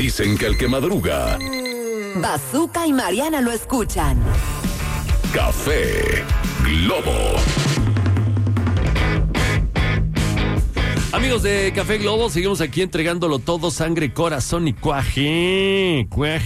Dicen que el que madruga, Bazooka y Mariana lo escuchan. Café Globo. Amigos de Café Globo, seguimos aquí entregándolo todo, sangre, corazón y cuaje.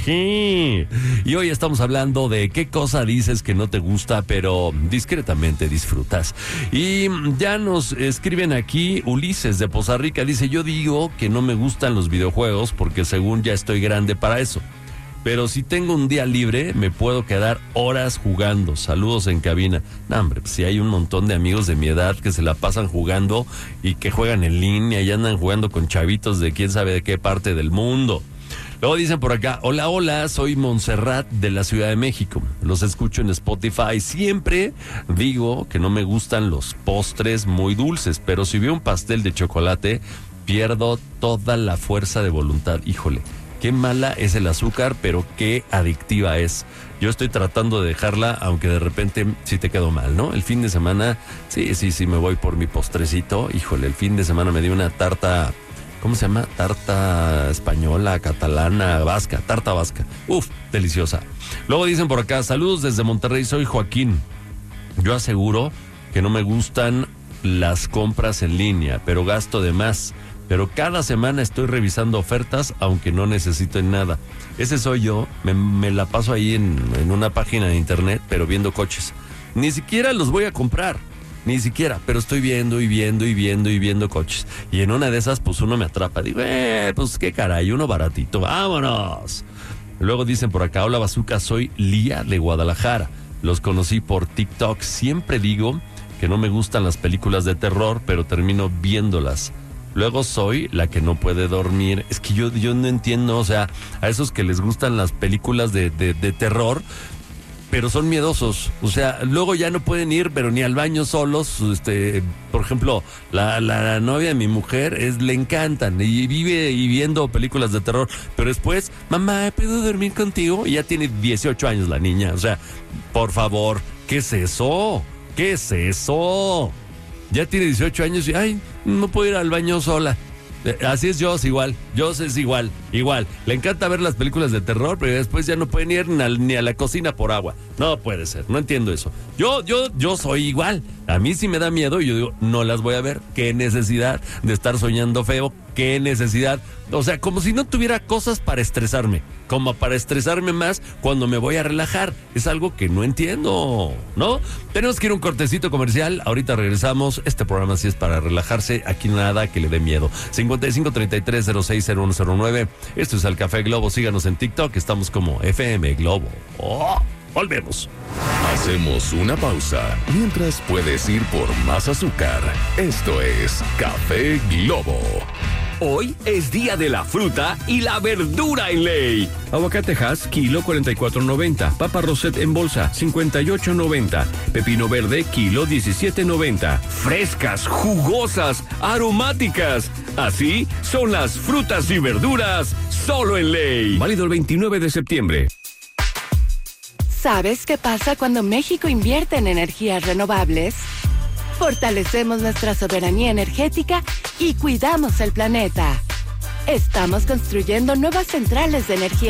Y hoy estamos hablando de qué cosa dices que no te gusta, pero discretamente disfrutas. Y ya nos escriben aquí, Ulises de Poza Rica, dice, yo digo que no me gustan los videojuegos porque según ya estoy grande para eso. Pero si tengo un día libre, me puedo quedar horas jugando. Saludos en cabina. No, hombre, pues si hay un montón de amigos de mi edad que se la pasan jugando y que juegan en línea y andan jugando con chavitos de quién sabe de qué parte del mundo. Luego dicen por acá, hola, soy Montserrat de la Ciudad de México. Los escucho en Spotify. Siempre digo que no me gustan los postres muy dulces, pero si veo un pastel de chocolate, pierdo toda la fuerza de voluntad. Híjole. Qué mala es el azúcar, pero qué adictiva es. Yo estoy tratando de dejarla, aunque de repente sí te quedo mal, ¿no? El fin de semana, sí, me voy por mi postrecito. Híjole, el fin de semana me di una tarta, ¿cómo se llama? Tarta española, catalana, vasca, tarta vasca. Uf, deliciosa. Luego dicen por acá, saludos desde Monterrey, soy Joaquín. Yo aseguro que no me gustan las compras en línea, pero gasto de más. Pero cada semana estoy revisando ofertas, aunque no necesito en nada. Ese soy yo, me la paso ahí en una página de internet, pero viendo coches. Ni siquiera los voy a comprar, ni siquiera, pero estoy viendo coches. Y en una de esas, pues uno me atrapa. Digo, pues qué caray, uno baratito, vámonos. Luego dicen por acá, hola Bazooka, soy Lía de Guadalajara. Los conocí por TikTok. Siempre digo que no me gustan las películas de terror, pero termino viéndolas. Luego soy la que no puede dormir. Es que yo no entiendo, o sea, a esos que les gustan las películas de terror, pero son miedosos. O sea, luego ya no pueden ir, pero ni al baño solos. Por ejemplo, la novia de mi mujer le encantan y vive y viendo películas de terror. Pero después, mamá, ¿puedo dormir contigo? Y ya tiene 18 años la niña. O sea, por favor, ¿qué es eso? ¿Qué es eso? Ya tiene 18 años y, ay, no puedo ir al baño sola. Así es Joss igual. Joss es igual. Le encanta ver las películas de terror, pero después ya no pueden ir ni a la cocina por agua. No puede ser, no entiendo eso. Yo soy igual. A mí sí me da miedo y yo digo, no las voy a ver. ¿Qué necesidad de estar soñando feo? ¿Qué necesidad? O sea, como si no tuviera cosas para estresarme. Como para estresarme más cuando me voy a relajar. Es algo que no entiendo, ¿no? Tenemos que ir a un cortecito comercial. Ahorita regresamos. Este programa sí es para relajarse. Aquí nada que le dé miedo. 5533-060109. Esto es el Café Globo. Síganos en TikTok. Estamos como FM Globo. ¡Oh! Volvemos. Hacemos una pausa mientras puedes ir por más azúcar. Esto es Café Globo. Hoy es día de la fruta y la verdura en ley. Aguacate Hass, kilo 44.90. Papa Rosette en bolsa, 58.90. Pepino verde, kilo 17.90. Frescas, jugosas, aromáticas. Así son las frutas y verduras, solo en ley. Válido el 29 de septiembre. ¿Sabes qué pasa cuando México invierte en energías renovables? Fortalecemos nuestra soberanía energética y cuidamos el planeta. Estamos construyendo nuevas centrales de energía